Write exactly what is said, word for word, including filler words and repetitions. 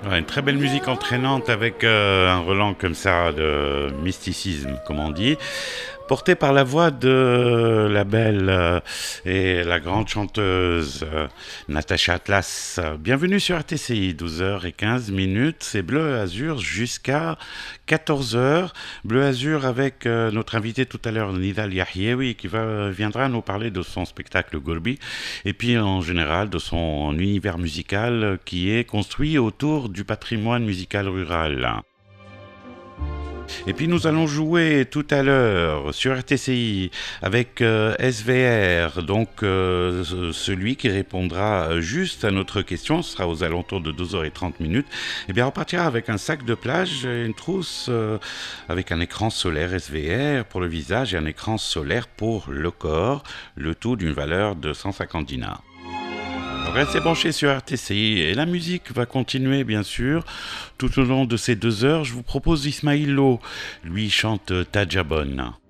Ouais, une très belle musique entraînante avec euh, un relent comme ça de mysticisme, comme on dit, porté par la voix de la belle euh, et la grande chanteuse euh, Natacha Atlas. Bienvenue sur R T C I, douze heures quinze minutes, c'est Bleu Azur jusqu'à quatorze heures. Bleu Azur avec euh, notre invité tout à l'heure, Nidal Yahyewi, qui va, viendra nous parler de son spectacle Golbi et puis en général de son univers musical qui est construit autour du patrimoine musical rural. Et puis nous allons jouer tout à l'heure sur R T C I avec euh, S V R, donc euh, celui qui répondra juste à notre question, ce sera aux alentours de douze heures trente minutes. Et bien on partira avec un sac de plage, une trousse euh, avec un écran solaire S V R pour le visage et un écran solaire pour le corps, le tout d'une valeur de cent cinquante dinars. Restez branchés sur R T C I et la musique va continuer bien sûr tout au long de ces deux heures. Je vous propose Ismaïl Lo, lui chante Tajabon.